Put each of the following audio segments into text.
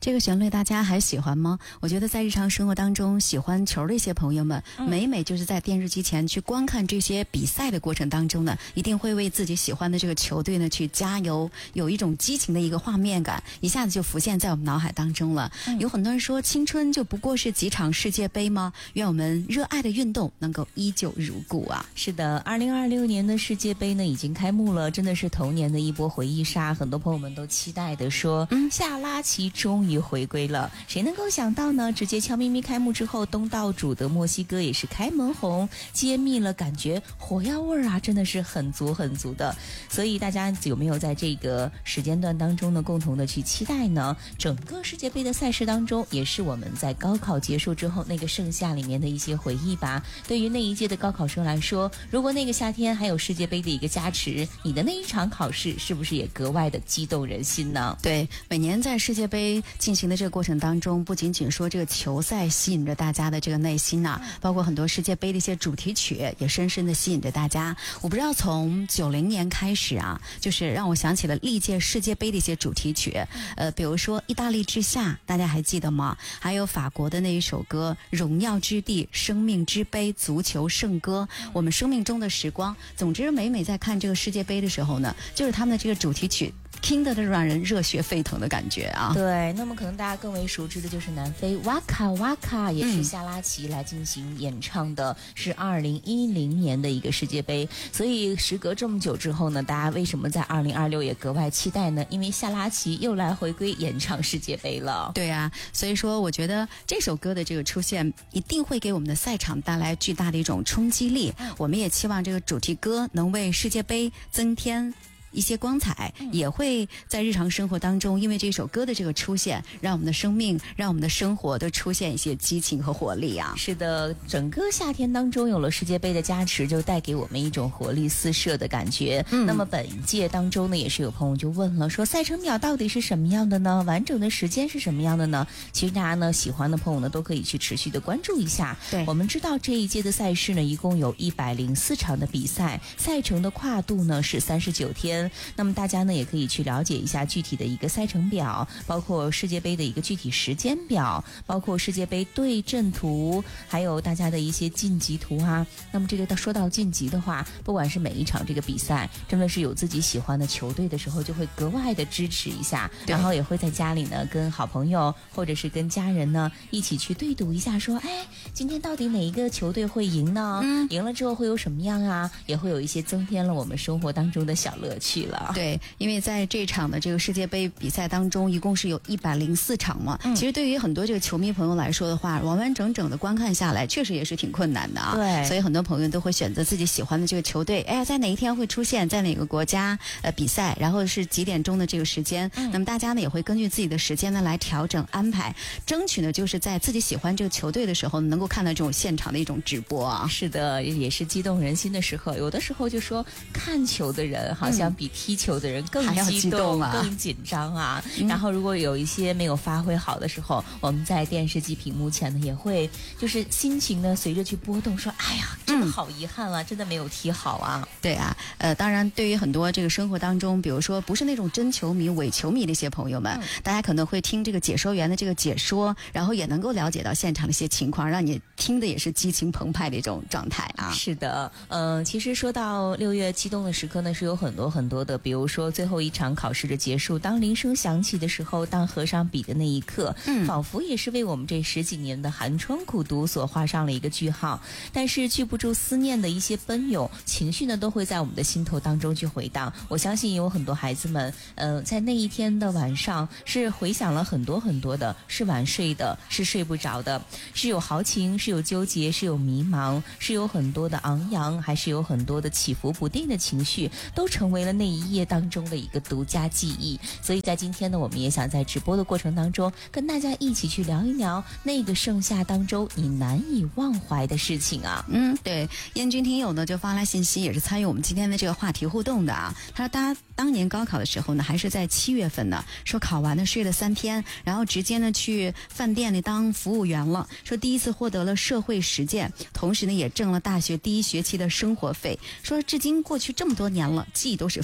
这个旋律大家还喜欢吗？我觉得在日常生活当中，喜欢球的一些朋友们，每就是在电视机前去观看这些比赛的过程当中呢，一定会为自己喜欢的这个球队呢去加油，有一种激情的一个画面感，一下子就浮现在我们脑海当中了。有很多人说，青春就不过是几场世界杯吗？愿我们热爱的运动能够依旧如故啊！ 是的，2026年的世界杯呢已经开幕了，真的是童年的一波回忆杀，很多朋友们都期待的说，夏拉奇终于回归了。谁能够想到呢？直接悄咪咪开幕之后，东道主的墨西哥也是开门红，揭秘了，感觉火药味啊，真的是很足很足的。所以大家有没有在这个时间段当中呢，共同的去期待呢？整个世界杯的赛事当中，也是我们在高考结束之后那个盛夏里面的一些回忆吧。对于那一届的高考生来说，如果那个夏天还有世界杯的一个加持，你的那一场考试是不是也格外的激动人心呢？ 对，每年在世界杯进行的这个过程当中，不仅仅说这个球赛吸引着大家的这个内心呐，包括很多世界杯的一些主题曲也深深的吸引着大家。我不知道从90年开始啊，就是让我想起了历届世界杯的一些主题曲，比如说意大利之夏，大家还记得吗？还有法国的那一首歌荣耀之地、生命之杯、足球圣歌、我们生命中的时光。总之每在看这个世界杯的时候呢，就是他们的这个主题曲听得让人热血沸腾的感觉啊！ 对，那么可能大家更为熟知的就是南非哇卡哇卡，也是夏拉奇来进行演唱的，是2010年的一个世界杯。所以时隔这么久之后呢，大家为什么在2026也格外期待呢？因为夏拉奇又来回归演唱世界杯了。 对啊，所以说我觉得这首歌的这个出现一定会给我们的赛场带来巨大的一种冲击力。我们也期望这个主题歌能为世界杯增添一些光彩，也会在日常生活当中因为这首歌的这个出现，让我们的生命，让我们的生活都出现一些激情和活力啊！ 是的，整个夏天当中有了世界杯的加持，就带给我们一种活力四射的感觉。那么本届当中呢，也是有朋友就问了，说赛程表到底是什么样的呢？完整的时间是什么样的呢？其实大家呢喜欢的朋友呢都可以去持续的关注一下。 对， 我们知道这一届的赛事呢一共有104场的比赛，赛程的跨度呢是39天。那么大家呢也可以去了解一下具体的一个赛程表，包括世界杯的一个具体时间表，包括世界杯对阵图，还有大家的一些晋级图啊。那么这个说到晋级的话，不管是每一场这个比赛真的是有自己喜欢的球队的时候，就会格外的支持一下，然后也会在家里呢跟好朋友或者是跟家人呢一起去对赌一下，说今天到底哪一个球队会赢呢？赢了之后会有什么样啊？也会有一些增添了我们生活当中的小乐趣了。 对，因为在这场的这个世界杯比赛当中，一共是有104场嘛。其实对于很多这个球迷朋友来说的话，完完整整的观看下来，确实也是挺困难的啊。 对， 所以很多朋友都会选择自己喜欢的这个球队，在哪一天会出现，在哪个国家比赛，然后是几点钟的这个时间。那么大家呢也会根据自己的时间呢来调整安排，争取呢就是在自己喜欢这个球队的时候能够看到这种现场的一种直播啊。 是的，也是激动人心的时候。有的时候就说看球的人好像比踢球的人更激动啊，更紧张啊。然后如果有一些没有发挥好的时候，我们在电视机屏幕前呢也会就是心情呢随着去波动，说真的好遗憾啊，真的没有踢好啊。 对啊，当然对于很多这个生活当中，比如说不是那种真球迷伪球迷的一些朋友们，大家可能会听这个解说员的这个解说，然后也能够了解到现场的一些情况，让你听的也是激情澎湃的一种状态啊。 是的，其实说到6月激动的时刻呢，是有很多很多的，比如说最后一场考试的结束，当铃声响起的时候，当合上笔的那一刻，仿佛也是为我们这10几年的寒窗苦读所画上了一个句号。但是拒不住思念的一些奔涌情绪呢，都会在我们的心头当中去回荡。我相信也有很多孩子们，在那一天的晚上是回想了很多很多的，是晚睡的，是睡不着的，是有豪情，是有纠结，是有迷茫，是有很多的昂扬，还是有很多的起伏不定的情绪，都成为了那一夜当中的一个独家记忆。所以在今天呢，我们也想在直播的过程当中跟大家一起去聊一聊那个盛夏当中你难以忘怀的事情啊。 对，燕君听友呢就发来信息，也是参与我们今天的这个话题互动的啊。他说他当年高考的时候呢，还是在7月份呢，说考完呢睡了3天，然后直接呢去饭店里当服务员了，说第一次获得了社会实践，同时呢也挣了大学第1学期的生活费，说至今过去这么多年了，记忆都是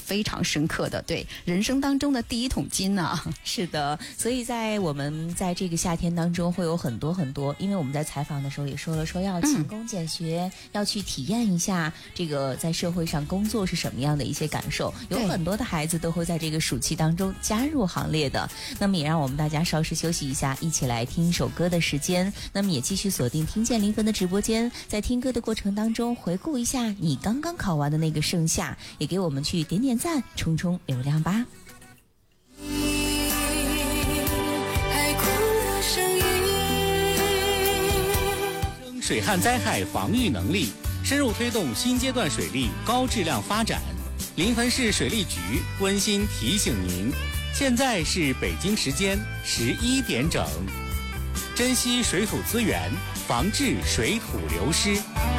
非常深刻的，对人生当中的第一桶金呢。 是的，所以我们在这个夏天当中会有很多，因为我们在采访的时候也说了，说要勤工俭学，要去体验一下这个在社会上工作是什么样的一些感受。有很多的孩子都会在这个暑期当中加入行列的。那么也让我们大家稍事休息一下，一起来听一首歌的时间。那么也继续锁定听见林芬的直播间，在听歌的过程当中回顾一下你刚刚考完的那个盛夏，也给我们去点点赞，冲冲流量吧。 水旱灾害防御能力，深入推动新阶段水利高质量发展。临汾市水利局温馨提醒您，现在是北京时间11点整，珍惜水土资源，防治水土流失。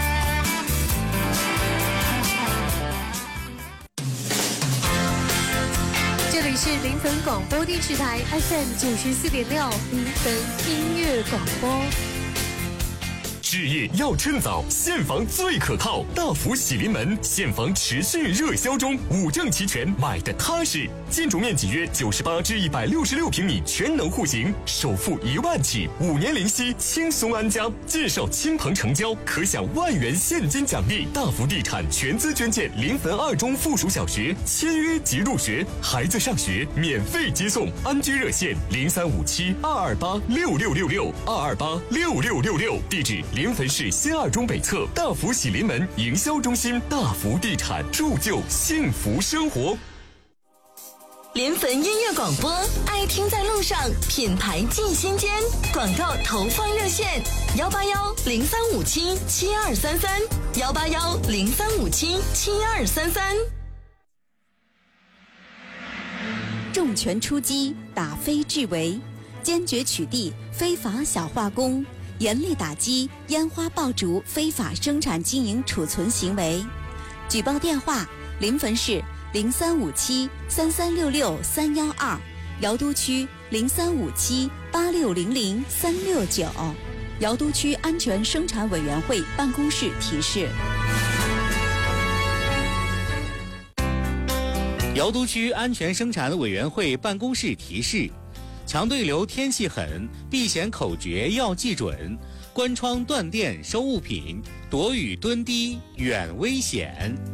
这里是临汾广播电视台 FM 94.6临汾音乐广播。 置业要趁早，现房最可靠。大福喜临门，现房持续热销中，5证齐全，买的踏实。建筑面积约98至166平米，全能户型，首付1万起，5年零息，轻松安家。介绍亲朋成交，可享1万元现金奖励。大福地产全资捐建临汾2中附属小学，签约即入学，孩子上学免费接送。安居热线035722826666，22826666，地址临汾市新2中北侧大福喜临门营销中心。大福地产，铸就幸福生活。 临汾音乐广播，爱听在路上，品牌进心间。广告投放热线：181-0357-7233，181-0357-7233。 重拳出击，打非至为，坚决取缔非法小化工，严厉打击烟花爆竹非法生产经营储存行为。举报电话：临汾市0357-3366-312，瑶都区0357-8600-369。瑶都区安全生产委员会办公室提示。 瑶都区安全生产委员会办公室提示：强对流天气狠，避险口诀要记准，关窗断电收物品，躲雨蹲低远危险。